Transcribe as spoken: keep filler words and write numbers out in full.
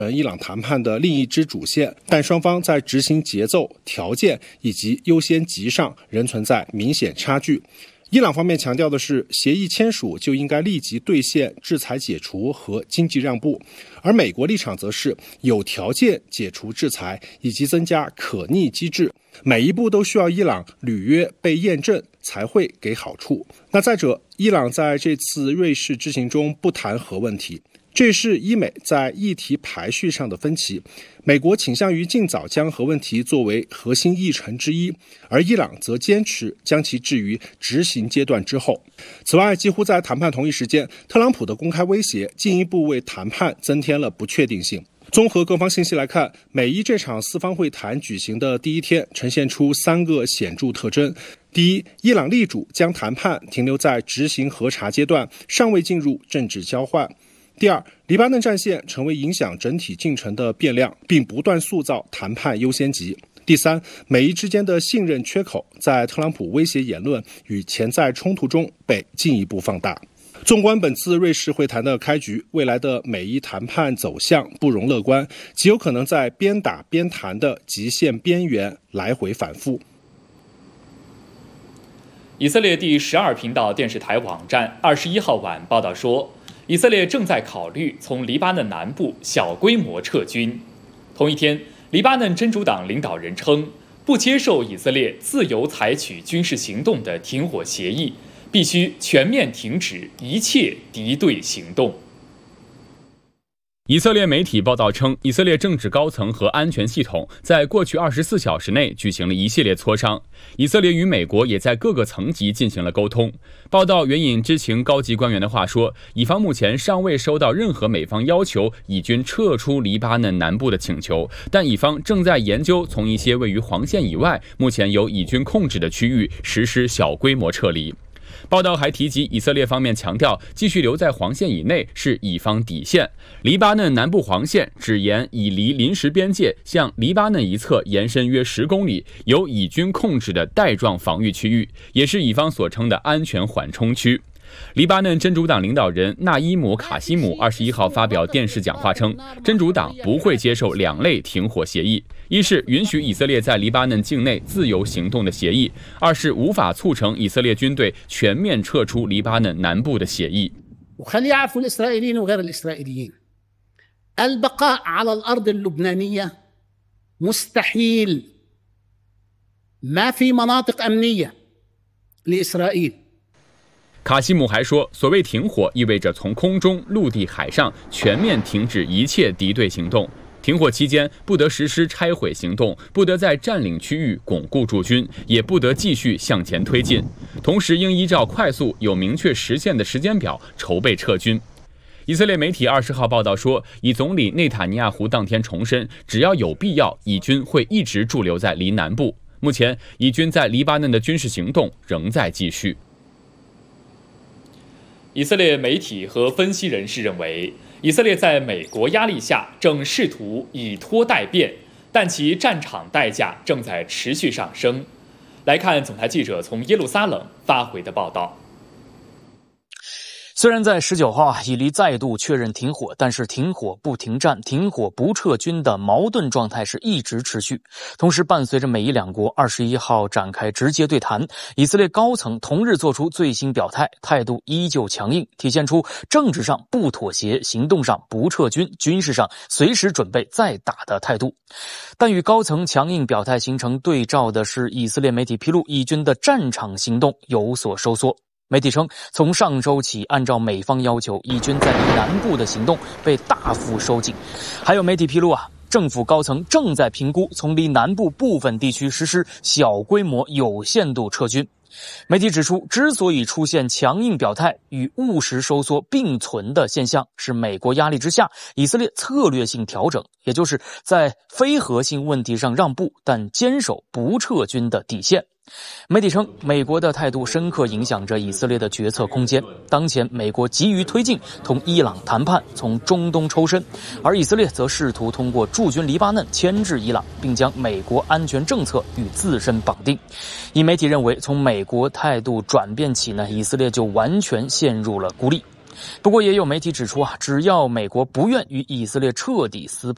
伊朗谈判的另一支主线，但双方在执行节奏、条件以及优先级上仍存在明显差距。伊朗方面强调的是，协议签署就应该立即兑现制裁解除和经济让步，而美国立场则是有条件解除制裁以及增加可逆机制，每一步都需要伊朗履约被验证才会给好处。那再者，伊朗在这次瑞士之行中不谈核问题，这是伊美在议题排序上的分歧。美国倾向于尽早将核问题作为核心议程之一，而伊朗则坚持将其置于执行阶段之后。此外，几乎在谈判同一时间，特朗普的公开威胁进一步为谈判增添了不确定性。综合各方信息来看，美伊这场四方会谈举行的第一天呈现出三个显著特征。第一，伊朗力主将谈判停留在执行核查阶段，尚未进入政治交换。第二，黎巴嫩战线成为影响整体进程的变量，并不断塑造谈判优先级。第三，美伊之间的信任缺口在特朗普威胁言论与潜在冲突中被进一步放大。纵观本次瑞士会谈的开局，未来的美伊谈判走向不容乐观，极有可能在边打边谈的极限边缘来回反复。 以色列第十二频道电视台网站二十一号晚报道说，以色列正在考虑从黎巴嫩南部小规模撤军。同一天，黎巴嫩真主党领导人称，不接受以色列自由采取军事行动的停火协议，必须全面停止一切敌对行动。 以色列媒体报道称，以色列政治高层和安全系统在过去二十四小时内举行了一系列磋商，以色列与美国也在各个层级进行了沟通。报道援引知情高级官员的话说，以方目前尚未收到任何美方要求以军撤出黎巴嫩南部的请求，但以方正在研究从一些位于黄线以外、目前由以军控制的区域实施小规模撤离。报道还提及，以色列方面强调，继续留在黄线以内是以方底线。黎巴嫩南部黄线只沿以离临时边界向黎巴嫩一侧延伸约十公里，由以军控制的带状防御区域，也是以方所称的安全缓冲区。黎巴嫩真主党领导人纳伊姆·卡西姆二十一号发表电视讲话称，真主党不会接受两类停火协议：一是允许以色列在黎巴嫩境内自由行动的协议；二是无法促成以色列军队全面撤出黎巴嫩南部的协议。 وخلي يعرفوا الإسرائيليين وغير الإسرائيليين البقاء على الأرض اللبنانية مستحيل ما في مناطق أمنية لإسرائيل。 卡西姆还说，所谓停火意味着从空中、陆地、海上全面停止一切敌对行动。停火期间不得实施拆毁行动，不得在占领区域巩固驻军，也不得继续向前推进。同时应依照快速有明确实现的时间表筹备撤军。以色列媒体二十号报道说，以总理内塔尼亚胡当天重申，只要有必要，以军会一直驻留在黎南部。目前，以军在黎巴嫩的军事行动仍在继续。 以色列媒体和分析人士认为，以色列在美国压力下正试图以拖待变，但其战场代价正在持续上升。来看总台记者从耶路撒冷发回的报道。 虽然在十九号啊，以黎再度确认停火，但是停火不停战、停火不撤军的矛盾状态是一直持续。同时，伴随着美伊两国二十一号展开直接对谈，以色列高层同日做出最新表态，态度依旧强硬，体现出政治上不妥协、行动上不撤军、军事上随时准备再打的态度。但与高层强硬表态形成对照的是，以色列媒体披露，以军的战场行动有所收缩。媒体称，从上周起，按照美方要求，以军在黎南部的行动被大幅收紧。还有媒体披露啊，政府高层正在评估从黎南部部分地区实施小规模有限度撤军。媒体指出，之所以出现强硬表态与务实收缩并存的现象，是美国压力之下，以色列策略性调整，也就是在非核心问题上让步，但坚守不撤军的底线。媒体称，美国的态度深刻影响着以色列的决策空间。当前，美国急于推进同伊朗谈判，从中东抽身，而以色列则试图通过驻军黎巴嫩牵制伊朗，并将美国安全政策与自身绑定。以媒体认为，从美国态度转变起呢，以色列就完全陷入了孤立。不过，也有媒体指出啊，只要美国不愿与以色列彻底撕破